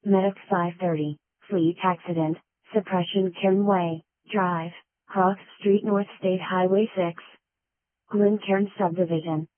Medic 530, Fleet Accident, Suppression Cairn Way, Drive, Hawks Street North State Highway 6. Glencairn Subdivision.